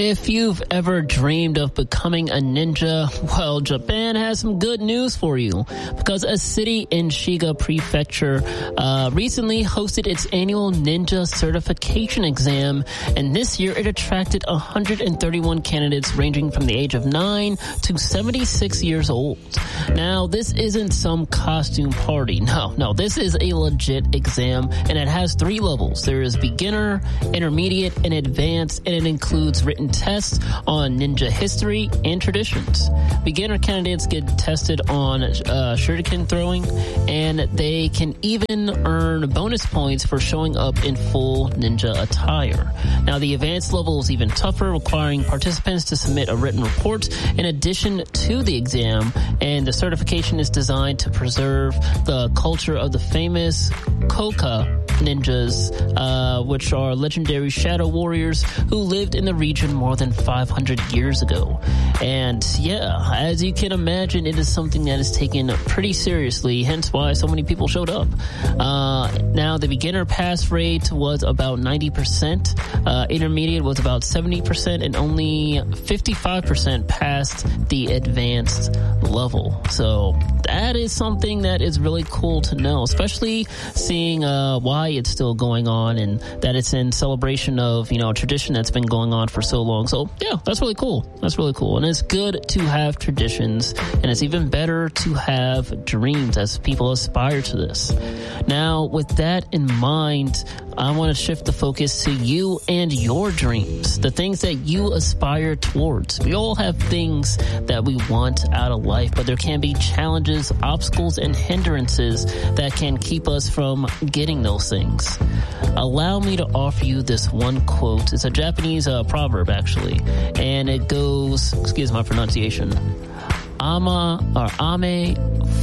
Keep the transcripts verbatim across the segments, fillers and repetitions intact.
If you've ever dreamed of becoming a ninja, well, Japan has some good news for you, because a city in Shiga Prefecture uh, recently hosted its annual ninja certification exam, and this year it attracted one hundred thirty-one candidates ranging from the age of nine to seventy-six years old. Now, this isn't some costume party. No, no, this is a legit exam, and it has three levels. There is beginner, intermediate, and advanced, and it includes written tests on ninja history and traditions. Beginner candidates get tested on uh, shuriken throwing, and they can even earn bonus points for showing up in full ninja attire. Now, the advanced level is even tougher, requiring participants to submit a written report in addition to the exam, and the certification is designed to preserve the culture of the famous Koka ninjas, uh, which are legendary shadow warriors who lived in the region more than five hundred years ago. And yeah, as you can imagine, it is something that is taken pretty seriously, hence why so many people showed up. Uh, now, the beginner pass rate was about ninety percent, uh, intermediate was about seventy percent, and only fifty-five percent passed the advanced level. So that is something that is really cool to know, especially seeing uh, why it's still going on and that it's in celebration of, you know, a tradition that's been going on for so long. So yeah, that's really cool. That's really cool. And it's good to have traditions, and it's even better to have dreams as people aspire to this. Now, with that in mind, I want to shift the focus to you and your dreams, the things that you aspire towards. We all have things that we want out of life, but there can be challenges, obstacles, and hindrances that can keep us from getting those things. Allow me to offer you this one quote. It's a Japanese uh, proverb, actually, and it goes, excuse my pronunciation, ama or ame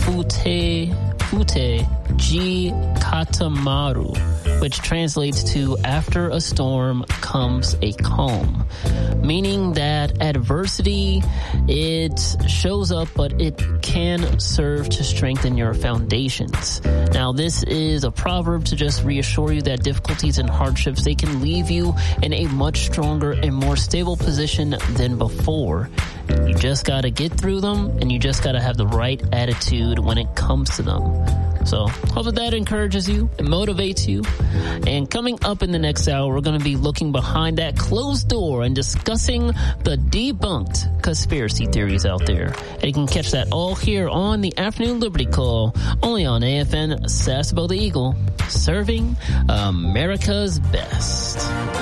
fute fute ji katamaru, which translates to after a storm comes a calm, meaning that adversity, it shows up, but it can serve to strengthen your foundations. Now, this is a proverb to just reassure you that difficulties and hardships, they can leave you in a much stronger and more stable position than before. You just got to get through them, and you just got to have the right attitude when it comes to them. So, hope that that encourages you and motivates you. And coming up in the next hour, we're going to be looking behind that closed door and discussing the debunked conspiracy theories out there. And you can catch that all here on the Afternoon Liberty Call, only on A F N Sasebo the Eagle, serving America's best.